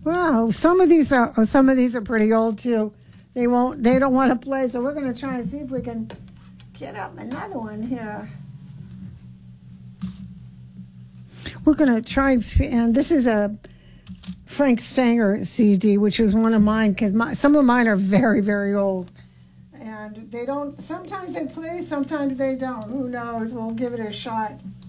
Wow, some of these are pretty old too. They don't want to play, so we're going to try and see if we can get up another one here. We're going to try, and this is a Frank Stanger CD, which was one of mine, because some of mine are very, very old. And they don't, sometimes they play, sometimes they don't. Who knows? We'll give it a shot.